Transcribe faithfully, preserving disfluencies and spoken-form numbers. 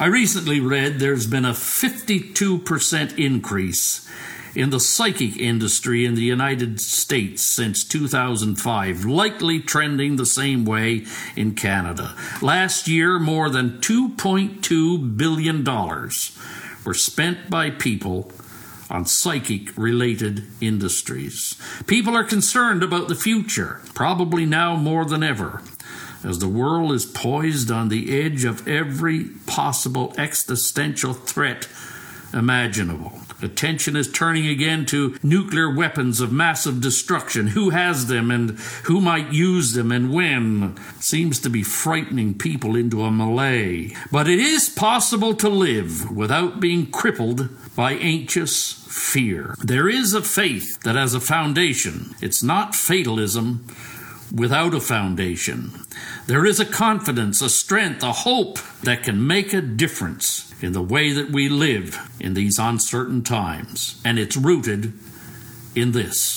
I recently read there's been a fifty-two percent increase in the psychic industry in the United States since two thousand five, likely trending the same way in Canada. Last year, more than two point two billion dollars were spent by people on psychic-related industries. People are concerned about the future, probably now more than ever, as the world is poised on the edge of every possible existential threat imaginable. Attention is turning again to nuclear weapons of massive destruction. Who has them and who might use them and when seems to be frightening people into a melee. But it is possible to live without being crippled by anxious fear. There is a faith that has a foundation. It's not fatalism without a foundation. There is a confidence, a strength, a hope that can make a difference in the way that we live in these uncertain times. And it's rooted in this.